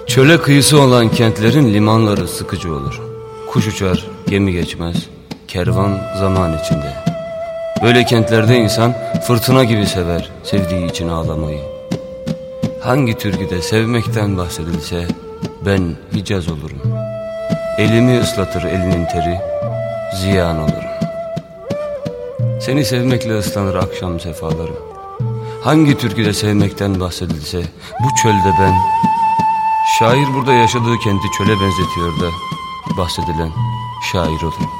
Çöle kıyısı olan kentlerin limanları sıkıcı olur. Kuş uçar, gemi geçmez, kervan zaman içinde. Böyle kentlerde insan fırtına gibi sever sevdiği için ağlamayı. Hangi türküde sevmekten bahsedilse ben Hicaz olurum. Elimi ıslatır elinin teri, ziyan olurum. Seni sevmekle ıslanır akşam sefalarım. Hangi türküde sevmekten bahsedilse bu çölde ben. Şair burada yaşadığı kenti çöle benzetiyor da bahsedilen şair olur.